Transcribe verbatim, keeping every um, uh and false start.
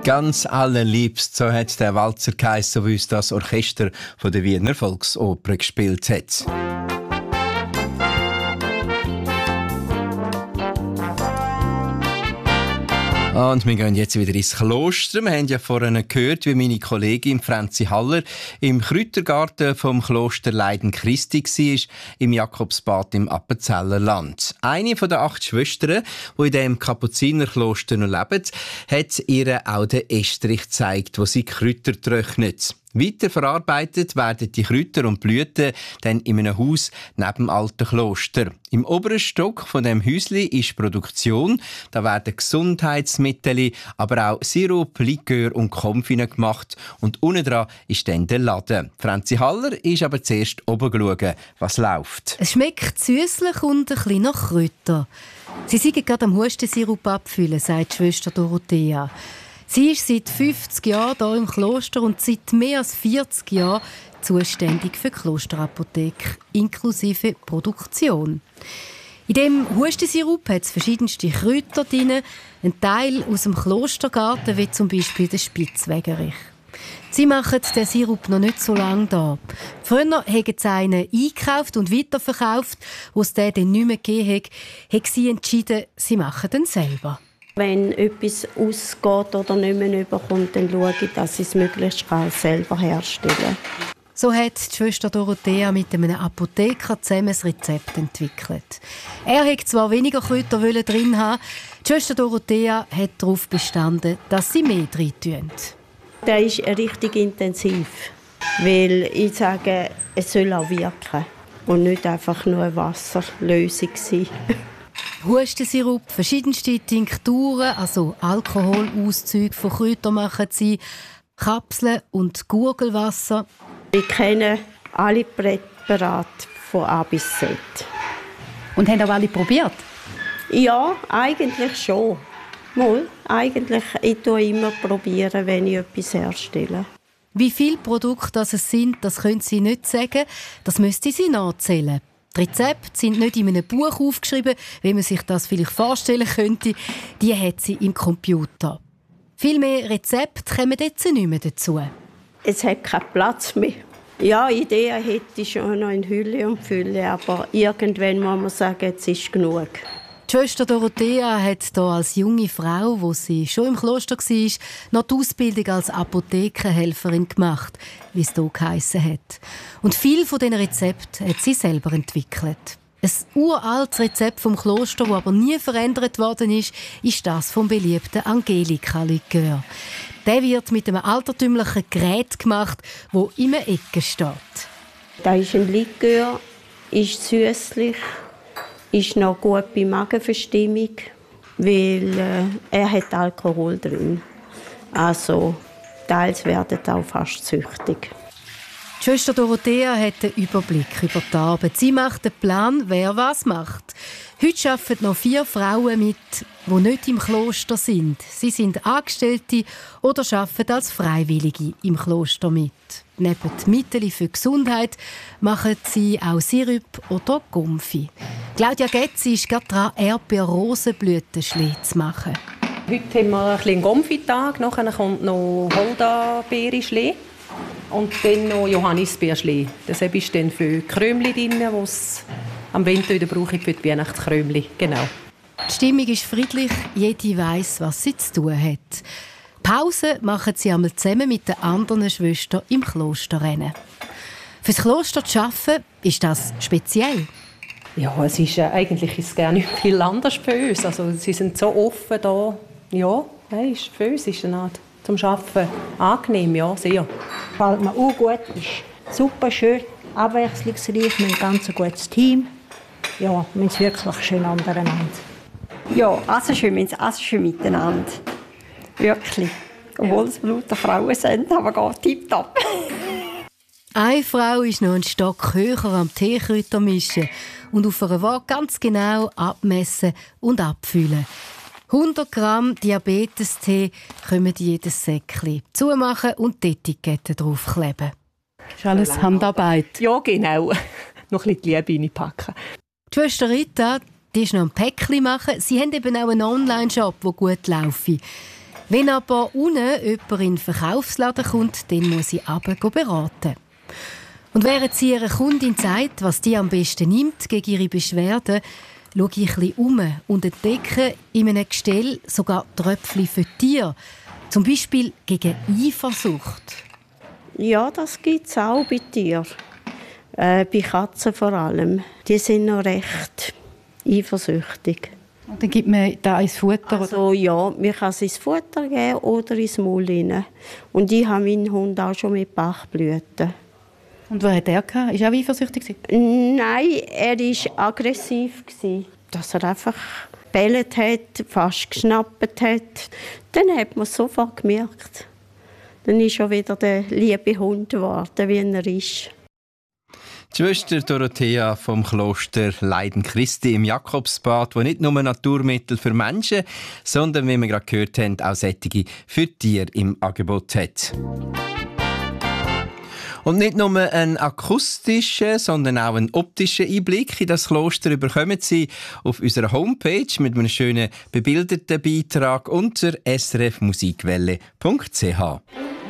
Ganz allerliebst, so hat der Walzer geheissen, wie uns das Orchester von der Wiener Volksoper gespielt hat. Und wir gehen jetzt wieder ins Kloster. Wir haben ja vorhin gehört, wie meine Kollegin Franzi Haller im Kräutergarten vom Kloster Leiden Christi war, im Jakobsbad im Appenzeller Land. Eine von den acht Schwestern, die in diesem Kapuzinerkloster noch leben, hat ihr auch den Estrich gezeigt, wo sie Kräuter trocknet. Weiter verarbeitet werden die Kräuter und Blüten dann in einem Haus neben dem alten Kloster. Im oberen Stock von dem Häusli ist Produktion. Da werden Gesundheitsmittel, aber auch Sirup, Likör und Konfine gemacht. Und unten dran ist dann der Laden. Franzi Haller ist aber zuerst oben schauen, was läuft. Es schmeckt süßlich und ein bisschen nach Kräuter. Sie sind gerade am Hustensirup abfüllen, sagt die Schwester Dorothea. Sie ist seit fünfzig Jahren hier im Kloster und seit mehr als vierzig Jahren zuständig für die Klosterapotheke, inklusive Produktion. In diesem Hustensirup hat es verschiedenste Kräuter drin, ein Teil aus dem Klostergarten, wie zum Beispiel der Spitzwegerich. Sie machen den Sirup noch nicht so lange da. Früher haben sie einen eingekauft und weiterverkauft. Wo es den dann nicht mehr gegeben hat, haben sie entschieden, sie machen den selber. Wenn etwas ausgeht oder nicht mehr überkommt, dann schaue ich, dass ich es möglichst selber herstellen. So hat die Schwester Dorothea mit einem Apotheker zusammen ein Rezept entwickelt. Er wollte zwar weniger Kräuter drin haben, die Schwester Dorothea hat darauf bestanden, dass sie mehr drin tun. Der ist richtig intensiv, weil ich sage, es soll auch wirken und nicht einfach nur eine Wasserlösung sein. Hustensirup, verschiedenste Tinkturen, also Alkoholauszüge von Kräutern machen sie, Kapseln und Gurgelwasser. Ich kenne alle Präparate von A bis Z. Und haben auch alle probiert? Ja, eigentlich schon. Mal, eigentlich, ich probiere immer, probieren, wenn ich etwas herstelle. Wie viele Produkte es sind, das können Sie nicht sagen. Das müsste Sie nachzählen. Die Rezepte sind nicht in einem Buch aufgeschrieben, wie man sich das vielleicht vorstellen könnte. Die hat sie im Computer. Viel mehr Rezepte kommen jetzt nicht mehr dazu. Es hat keinen Platz mehr. Ja, Ideen hätte ich schon noch in Hülle und Fülle, aber irgendwann muss man sagen, jetzt ist genug. Die Schwester Dorothea hat hier als junge Frau, wo sie schon im Kloster war, noch die Ausbildung als Apothekenhelferin gemacht, wie es hier geheissen hat. Und viele von diesen Rezepten hat sie selber entwickelt. Ein uraltes Rezept vom Kloster, das aber nie verändert worden ist, ist das vom beliebten Angelika-Likör. Der wird mit einem altertümlichen Gerät gemacht, das in einer Ecke steht. Das ist ein Likör, ist süßlich, ist noch gut bei Magenverstimmung, weil äh, er hat Alkohol drin. Also teils werden auch fast süchtig. Die Schwester Dorothea hat einen Überblick über die Arbeit. Sie macht den Plan, wer was macht. Heute arbeiten noch vier Frauen mit, die nicht im Kloster sind. Sie sind Angestellte oder arbeiten als Freiwillige im Kloster mit. Neben Mitteln für die Gesundheit machen sie auch Sirup oder Gumpfi. Claudia Getzi ist gerade dran, Erdbeer-Rosenblütenschlee zu machen. Heute haben wir einen Gumpfi-Tag, nachher kommt noch Holderbeere-Schlee und dann noch Johannisbeerschlee. Das ist dann für Krümli drin, die es am Winter wieder brauche für die Weihnachtskrümli. Genau. Die Stimmung ist friedlich, jede weiss, was sie zu tun hat. Pause machen sie einmal zusammen mit den anderen Schwestern im Klosterrennen. Fürs Kloster zu arbeiten, ist das speziell? Ja, es ist äh, eigentlich ist es gar nicht viel anders für uns. Also, sie sind so offen da. Ja, ist, für uns ist es Art zum Arbeiten angenehm, ja, sehr. Gefällt mir auch gut, ist super schön, abwechslungsreich, mit einem ganz gutes Team. Ja, wir sind wirklich schön aneinander. Ja, also schön, wir sind also schön miteinander. Wirklich. Obwohl es lauter Frauen sind, aber geht tipptopp. Eine Frau ist noch einen Stock höher am Teekräuter mischen und auf einer Waage ganz genau abmessen und abfüllen. hundert Gramm Diabetestee kommen in jedes Säckchen. Zumachen und die Etikette draufkleben. Das ist alles Handarbeit. Ja, genau. Noch ein bisschen die Liebe reinpacken. Die Schwester Rita, die ist noch ein Päckchen machen. Sie haben eben auch einen Online-Shop, der gut läuft. Wenn aber unten jemand in den Verkaufsladen kommt, dann muss sie runter beraten. Und während sie ihrer Kundin sagt, was die am besten nimmt gegen ihre Beschwerden, schaue ich ein bisschen um und entdecke in einem Gestell sogar Tröpfchen für Tiere. Zum Beispiel gegen Eifersucht. Ja, das gibt es auch bei Tieren. Äh, bei Katzen vor allem. Die sind noch recht eifersüchtig. Und dann gibt man da ins Futter? Also ja, man kann es ins Futter geben oder ins Maul rein. Und ich habe meinen Hund auch schon mit Bachblüten. Und was hat er gehabt? Ist er auch eifersüchtig? Nein, er war aggressiv. Dass er einfach gebellt hat, fast geschnappt hat. Dann hat man es sofort gemerkt. Dann ist er wieder der liebe Hund geworden, wie er ist. Die Schwester Dorothea vom Kloster Leiden Christi im Jakobsbad, wo nicht nur Naturmittel für Menschen, sondern, wie wir gerade gehört haben, auch solche für Tiere im Angebot hat. Und nicht nur einen akustischen, sondern auch einen optischen Einblick in das Kloster bekommen Sie auf unserer Homepage mit einem schönen bebilderten Beitrag unter s r f musikwelle punkt c h.